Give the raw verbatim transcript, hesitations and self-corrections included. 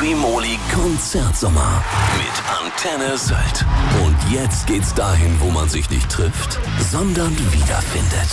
Mauli Konzertsommer mit Antenne Sylt. Und jetzt geht's dahin, wo man sich nicht trifft, sondern wiederfindet.